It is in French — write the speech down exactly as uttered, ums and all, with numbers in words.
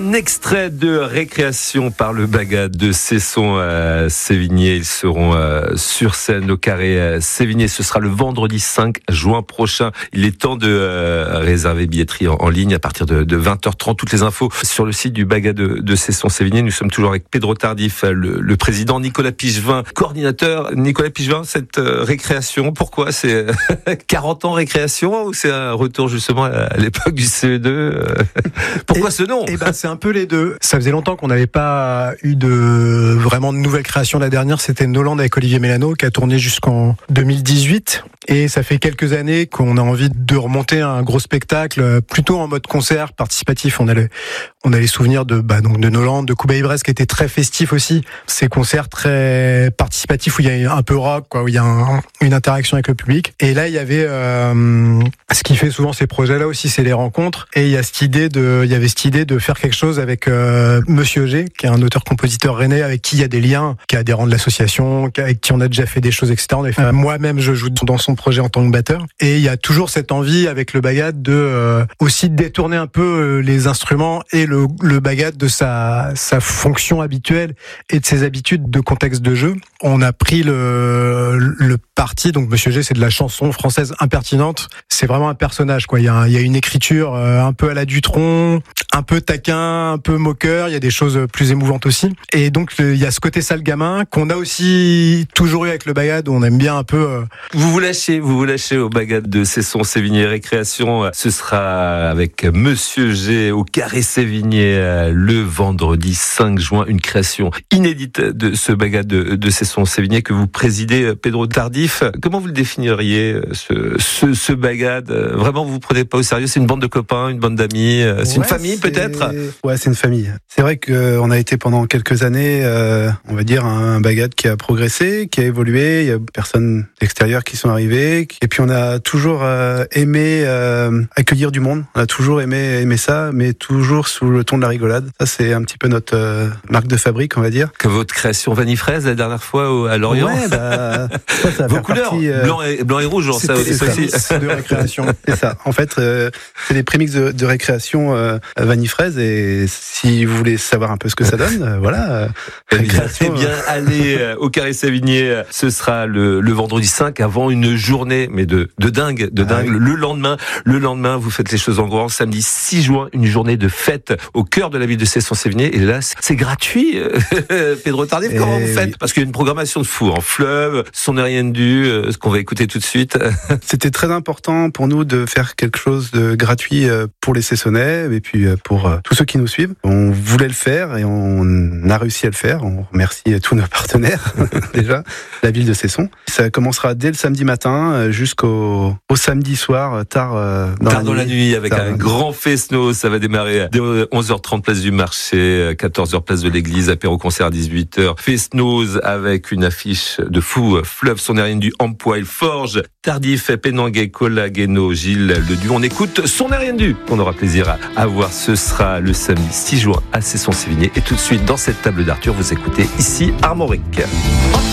Un extrait de Récréation par le Bagad de Cesson-Sévigné. Ils seront euh, sur scène au Carré euh, Sévigné. Ce sera le vendredi cinq juin prochain. Il est temps de euh, réserver billetterie en, en ligne à partir de, de vingt heures trente. Toutes les infos sur le site du Bagad de, de Cesson-Sévigné. Nous sommes toujours avec Pedro Tardif, le, le président, Nicolas Pigevin, coordinateur. Nicolas Pigevin, cette euh, récréation, pourquoi c'est quarante ans récréation ou c'est un retour justement à l'époque du C E deux euh, Pourquoi et, ce nom? Eh ben, c'est un peu les deux. Ça faisait longtemps qu'on n'avait pas eu de vraiment de nouvelles créations. La dernière, c'était Noland avec Olivier Mélano, qui a tourné jusqu'en deux mille dix-huit. Et ça fait quelques années qu'on a envie de remonter un gros spectacle, plutôt en mode concert participatif. On a les, on a les souvenirs de, bah, donc de Noland, de Cuba Ibrez, qui était très festif aussi. Ces concerts très participatifs où il y a un peu rock, quoi, où il y a un, une interaction avec le public. Et là, il y avait, euh, ce qui fait souvent ces projets-là aussi, c'est les rencontres. Et il y a cette idée de, il y avait cette idée de faire quelque chose avec euh, Monsieur G, qui est un auteur-compositeur rennais avec qui il y a des liens, qui est adhérent de l'association, avec qui on a déjà fait des choses, et cetera. On a fait, moi-même, je joue dans son projet en tant que batteur. Et il y a toujours cette envie avec le Bagad de euh, aussi détourner un peu les instruments et le, le Bagad de sa, sa fonction habituelle et de ses habitudes de contexte de jeu. On a pris le, le parti, donc Monsieur G, c'est de la chanson française impertinente. C'est vraiment un personnage, quoi. Il y a, il y a une écriture euh, un peu à la Dutronc, un peu taquin, un peu moqueur. Il y a des choses plus émouvantes aussi. Et donc il y a ce côté sale gamin qu'on a aussi toujours eu avec le Bagad, où on aime bien un peu. Euh... Vous vous lâchez, vous vous lâchez au Bagad de Cesson-Sévigné. Récréation, ce sera avec Monsieur G au Carré Sévigné le vendredi cinq juin. Une création inédite de ce Bagad de, de Cesson-Sévigné que vous présidez, Pedro Tardif. Comment vous le définiriez, ce, ce, ce Bagad? Vraiment, vous vous prenez pas au sérieux? C'est une bande de copains, une bande d'amis? C'est ouais, une famille c'est... peut-être? Ouais, c'est une famille. C'est vrai qu'on a été pendant quelques années, euh, on va dire, un Bagad qui a progressé, qui a évolué. Il y a personnes extérieures qui sont arrivées. Et puis on a toujours euh, aimé euh, accueillir du monde. On a toujours aimé, aimé ça, mais toujours sous le ton de la rigolade. Ça, c'est un petit peu notre euh, marque de fabrique, on va dire. Que votre création Vanille Fraise la dernière fois à Lorient. Ouais, bah, ça, ça vos couleurs, partie, euh, blanc, et, blanc et rouge, genre ça, c'est ça aussi. Ça, de récréation. C'est ça. En fait, euh, c'est les prémix de, de récréation euh, Vanille Fraise. Et si vous voulez savoir un peu ce que ça donne, euh, voilà. Euh, eh bien, eh bien allez euh, au Carré Sévigné. Ce sera le, le vendredi cinq avant une journée, mais de, de dingue, de dingue. Ah oui. Le lendemain, le lendemain, vous faites les choses en grand. Samedi six juin, une journée de fête au cœur de la ville de Cesson-Sévigné. Et là, c'est gratuit. Pedro Tardif, et comment vous faites? Parce qu'il y a une programmation de fou en fleuve, son n'est rien dû, ce qu'on va écouter tout de suite. C'était très important pour nous de faire quelque chose de gratuit pour les Cessonnais et puis pour tous ceux qui nous suivent. On voulait le faire et on a réussi à le faire. On remercie tous nos partenaires, déjà, la ville de Cesson. Ça commencera dès le samedi matin jusqu'au au samedi soir, tard dans, tard la, dans nuit. la nuit, avec tard un grand fest-no. Ça va démarrer dès onze heures trente place du marché, quatorze heures place de l'église, apéro-concert à dix-huit heures. Fest-noz avec une affiche de fou, fleuve, son n'est rien du Ampoil, Forge, Tardif, Pénanguet, Collageno, Gilles Le Du. On écoute son n'est rien du, qu'on aura plaisir à voir. Ce sera le samedi six juin à Cesson-Sévigné. Et tout de suite, dans cette table d'Arthur, vous écoutez ici Armorique.